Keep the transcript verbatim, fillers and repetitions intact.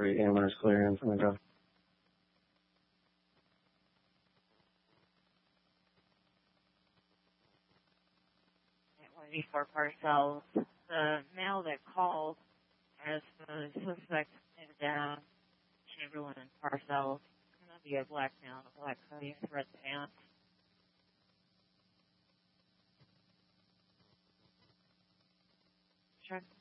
three, Amber is clear in from the go. Waiting for Parcells. The male that called has the suspect pinned down, Chamberlain and Parcells. It's going to be a black male in a black hoodie and red pants. Sure.